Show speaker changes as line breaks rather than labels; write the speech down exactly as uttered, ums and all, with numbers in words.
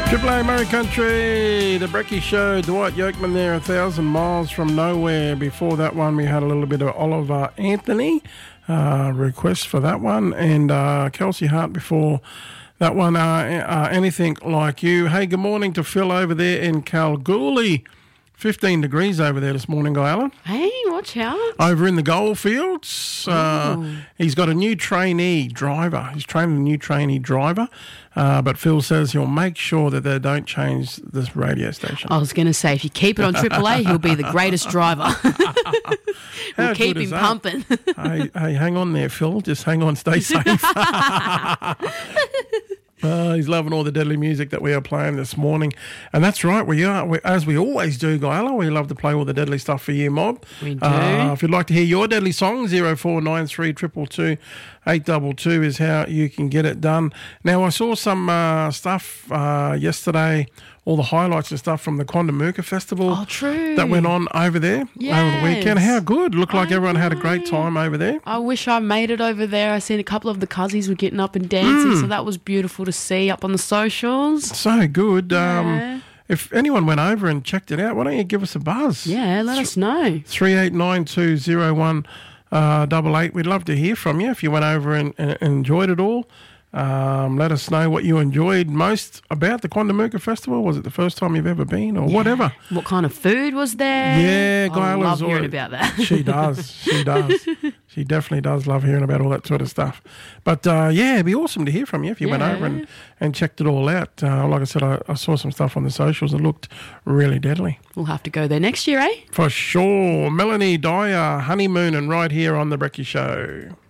Triple A Murray Country, the Brecky Show, Dwight Yoakman there, A Thousand Miles from Nowhere. Before that one, we had a little bit of Oliver Anthony, uh, request for that one, and uh, Kelsey Hart before that one, uh, uh, Anything Like You. Hey, good morning to Phil over there in Kalgoorlie. fifteen degrees over there this morning, Guy Allen.
Hey, watch out.
Over in the goldfields. Uh, he's got a new trainee driver. He's training a new trainee driver. Uh, but Phil says he'll make sure that they don't change this radio station.
I was going to say, if you keep it on Triple A, he'll be the greatest driver. We'll keep him pumping.
hey, hey, hang on there, Phil. Just hang on. Stay safe. Uh, he's loving all the deadly music that we are playing this morning. And that's right, we are, we, as we always do, Guyla, we love to play all the deadly stuff for you, Mob.
We do.
Uh, if you'd like to hear your deadly song, zero four nine three two two two eight two two is how you can get it done. Now, I saw some uh, stuff uh, yesterday, all the highlights and stuff from the Quandamooka Festival.
Oh, true.
That went on over there
yes.
over the weekend. How good. Looked like
I
everyone
know.
had a great time over there.
I wish I made it over there. I seen a couple of the cousins were getting up and dancing,
Mm.
so that was beautiful to see up on the socials.
So good.
Yeah.
Um, if anyone went over and checked it out, why don't you give us a buzz?
Yeah, let us know.
three eight nine two zero one double eight. We'd love to hear from you if you went over and, and enjoyed it all. Um, let us know what you enjoyed most about the Quandamooka Festival. Was it the first time you've ever been or
Yeah.
whatever?
What kind of food was there?
Yeah,
I
Guyla's
love hearing
already-
about that.
She does. She does. She definitely does love hearing about all that sort of stuff. But, uh, yeah, it'd be awesome to hear from you if you went
Yeah.
over and, and checked it all out. Uh, like I said, I, I saw some stuff on the socials that looked really deadly.
We'll have to go there next year, eh?
For sure. Melanie Dyer, Honeymoon, and right here on The Brecky Show.